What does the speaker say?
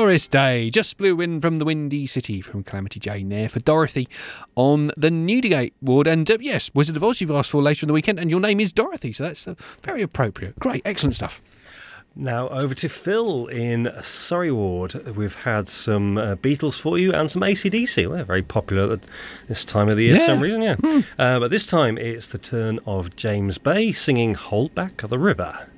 Doris Day. Just blew in from the Windy City from Calamity Jane there for Dorothy on the Newdigate ward. And yes, Wizard of Oz you've asked for later in the weekend, and your name is Dorothy, so that's very appropriate. Great, excellent stuff. Now over to Phil in Surrey Ward. We've had some Beatles for you and some AC/DC. Well, they're very popular at this time of the year for some reason, But this time it's the turn of James Bay singing Hold Back the River.